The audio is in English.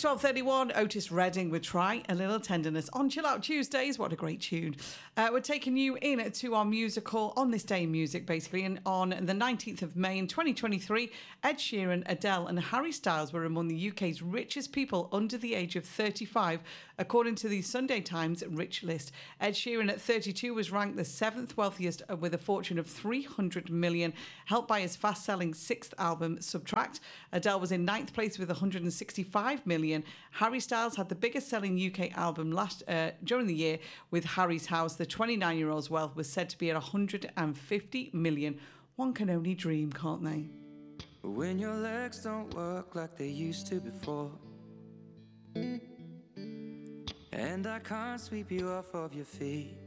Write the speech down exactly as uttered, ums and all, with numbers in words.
It's twelve thirty-one, Otis Redding with Try a Little Tenderness on Chill Out Tuesdays. What a great tune. Uh, we're taking you in to our musical on this day in music, basically. And on the nineteenth of May in twenty twenty-three, Ed Sheeran, Adele and Harry Styles were among the U K's richest people under the age of thirty-five, according to the Sunday Times Rich List. Ed Sheeran at thirty-two was ranked the seventh wealthiest with a fortune of three hundred million, helped by his fast-selling sixth album, Subtract. Adele was in ninth place with one hundred sixty-five million. Harry Styles had the biggest selling U K album last uh, during the year with Harry's House. The twenty-nine-year-old's wealth was said to be at one hundred fifty million. One can only dream, can't they? When your legs don't work like they used to before, and I can't sweep you off of your feet,